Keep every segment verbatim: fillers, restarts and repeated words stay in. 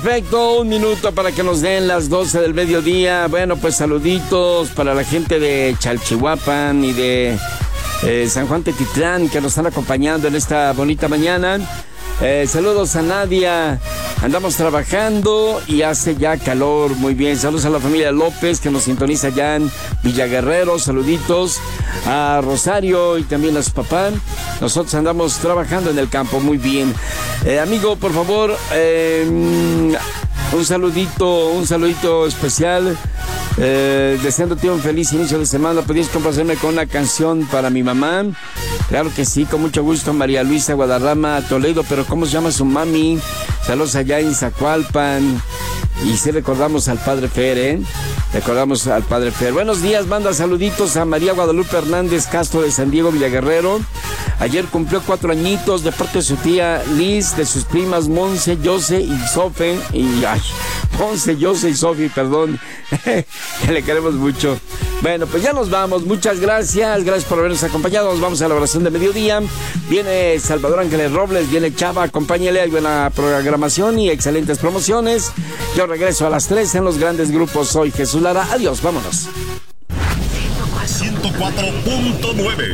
Perfecto, un minuto para que nos den las doce del mediodía. Bueno, pues saluditos para la gente de Chalchihuapan y de eh, San Juan Tetitlán que nos están acompañando en esta bonita mañana. Eh, saludos a Nadia, andamos trabajando y hace ya calor, muy bien. Saludos a la familia López que nos sintoniza ya en Villaguerrero, saluditos a Rosario y también a su papá. Nosotros andamos trabajando en el campo, muy bien. Eh, amigo, por favor, eh, un saludito, un saludito especial. Eh, deseándote un feliz inicio de semana. ¿Podrías complacerme con una canción para mi mamá? Claro que sí, con mucho gusto. María Luisa Guadarrama Toledo, pero ¿cómo se llama su mami? Saludos allá en Zacualpan. Y sí recordamos al padre Fer, ¿eh? Recordamos al padre Fer. Buenos días, manda saluditos a María Guadalupe Hernández Castro de San Diego, Villaguerrero. Ayer cumplió cuatro añitos de parte de su tía Liz, de sus primas Monse, Jose y Sofe. Y ay, Monse, Jose y Sofi, perdón. Que le queremos mucho. Bueno, pues ya nos vamos. Muchas gracias. Gracias por habernos acompañado. Nos vamos a la oración de mediodía. Viene Salvador Ángeles Robles, viene Chava. Acompáñele. Hay buena programación y excelentes promociones. Yo regreso a las tres en los grandes grupos. Soy Jesús Lara. Adiós, vámonos. ciento cuatro punto nueve.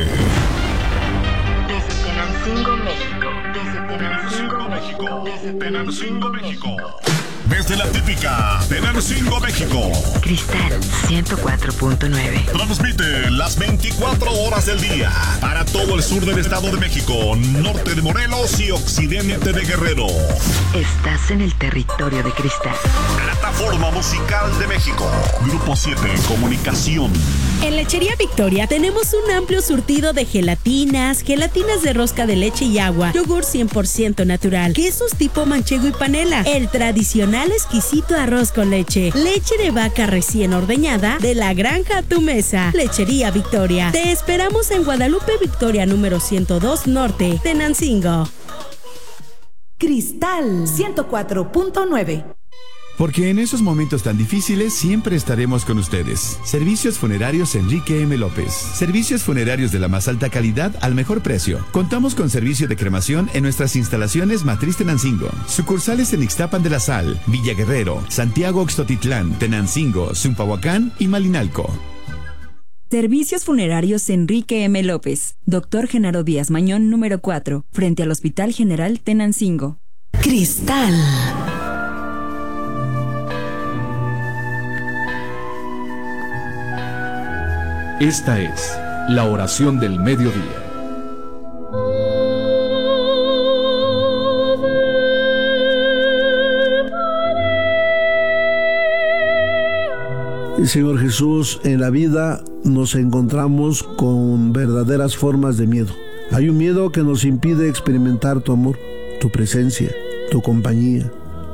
Desde Tenancingo, México. Desde Tenancingo, México. Desde Tenancingo, México. Desde la típica Tenancingo, México. Cristal ciento cuatro punto nueve. Transmite las veinticuatro horas del día para todo el sur del Estado de México, norte de Morelos y occidente de Guerrero. Estás en el territorio de Cristal. Plataforma Musical de México. Grupo siete Comunicación. En Lechería Victoria tenemos un amplio surtido de gelatinas, gelatinas de rosca de leche y agua, yogur cien por ciento natural, quesos tipo manchego y panela, el tradicional exquisito arroz con leche, leche de vaca recién ordeñada, de la granja a tu mesa. Lechería Victoria. Te esperamos en Guadalupe Victoria número ciento dos Norte, Tenancingo. Cristal ciento cuatro punto nueve. Porque en esos momentos tan difíciles siempre estaremos con ustedes. Servicios Funerarios Enrique M. López. Servicios funerarios de la más alta calidad al mejor precio. Contamos con servicio de cremación en nuestras instalaciones Matriz Tenancingo. Sucursales en Ixtapan de la Sal, Villaguerrero, Santiago Oxtotitlán, Tenancingo, Zumpahuacán y Malinalco. Servicios Funerarios Enrique M. López. Doctor Genaro Díaz Mañón, número cuatro, frente al Hospital General Tenancingo. Cristal. Esta es la oración del mediodía. Señor Jesús, en la vida nos encontramos con verdaderas formas de miedo. Hay un miedo que nos impide experimentar tu amor, tu presencia, tu compañía.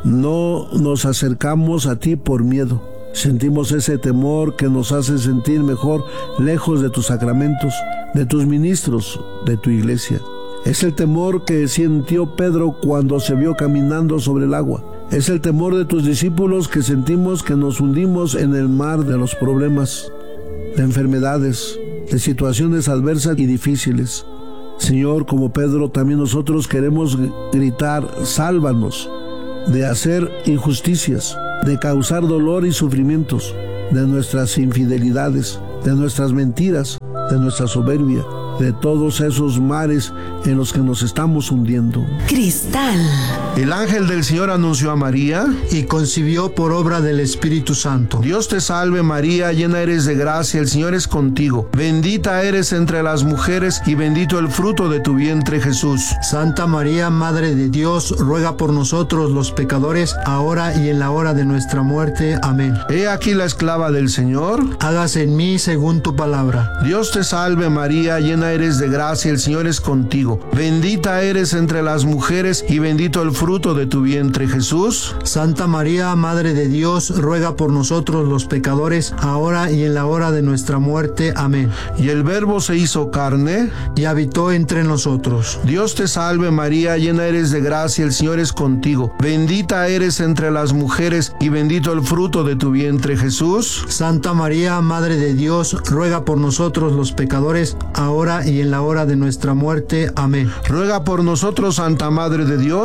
No nos acercamos a ti por miedo. Sentimos ese temor que nos hace sentir mejor lejos de tus sacramentos, de tus ministros, de tu iglesia. Es el temor que sintió Pedro cuando se vio caminando sobre el agua. Es el temor de tus discípulos que sentimos que nos hundimos en el mar de los problemas, de enfermedades, de situaciones adversas y difíciles. Señor, como Pedro, también nosotros queremos gritar, sálvanos de hacer injusticias, de causar dolor y sufrimientos, de nuestras infidelidades, de nuestras mentiras, de nuestra soberbia, de todos esos mares en los que nos estamos hundiendo. Cristal. El ángel del Señor anunció a María y concibió por obra del Espíritu Santo. Dios te salve María, llena eres de gracia, el Señor es contigo. Bendita eres entre las mujeres y bendito el fruto de tu vientre Jesús. Santa María, Madre de Dios, ruega por nosotros los pecadores, ahora y en la hora de nuestra muerte. Amén. He aquí la esclava del Señor. Hágase en mí según tu palabra. Dios te salve María, llena eres de gracia, el Señor es contigo. Bendita eres entre las mujeres y bendito el fruto de tu vientre Jesús. Santa María, Madre de Dios, ruega por nosotros los pecadores, ahora y en la hora de nuestra muerte. Amén. Y el Verbo se hizo carne y habitó entre nosotros. Dios te salve María, llena eres de gracia, el Señor es contigo. Bendita eres entre las mujeres y bendito el fruto de tu vientre Jesús. Santa María, Madre de Dios, ruega por nosotros los pecadores, ahora y en la hora de nuestra muerte. Amén. Ruega por nosotros, Santa Madre de Dios, para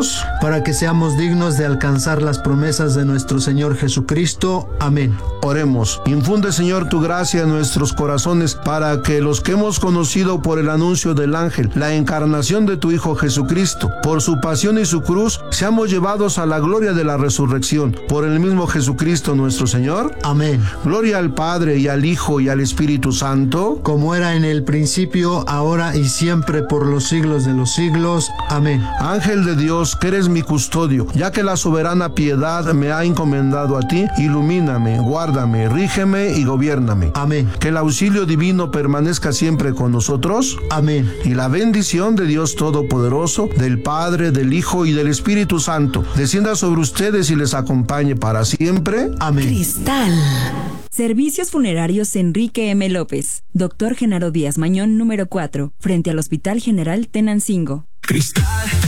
para que seamos dignos de alcanzar las promesas de nuestro Señor Jesucristo. Amén. Oremos. Infunde, Señor, tu gracia en nuestros corazones para que los que hemos conocido por el anuncio del ángel, la encarnación de tu Hijo Jesucristo, por su pasión y su cruz, seamos llevados a la gloria de la resurrección. Por el mismo Jesucristo nuestro Señor. Amén. Gloria al Padre y al Hijo y al Espíritu Santo, como era en el principio, ahora y siempre, por los siglos de los siglos. Amén. Ángel de Dios, que eres mi custodio, ya que la soberana piedad me ha encomendado a ti, ilumíname, guárdame, rígeme y gobiérname. Amén. Que el auxilio divino permanezca siempre con nosotros. Amén. Y la bendición de Dios Todopoderoso, del Padre, del Hijo y del Espíritu Santo, descienda sobre ustedes y les acompañe para siempre. Amén. Cristal. Servicios Funerarios Enrique M. López. Doctor Genaro Díaz Mañón, número cuatro, frente al Hospital General Tenancingo. Cristal.